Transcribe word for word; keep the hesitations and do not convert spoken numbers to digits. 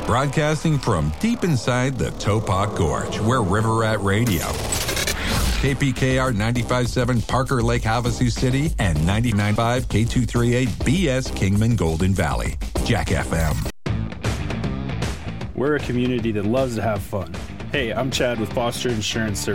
Broadcasting from deep inside the Topop Gorge, we're River Rat Radio. K P K R ninety-five point seven Parker Lake, Havasu City, and ninety-nine point five K two thirty-eight B S Kingman Golden Valley. Jack F M. We're a community that loves to have fun. Hey, I'm Chad with Foster Insurance Services.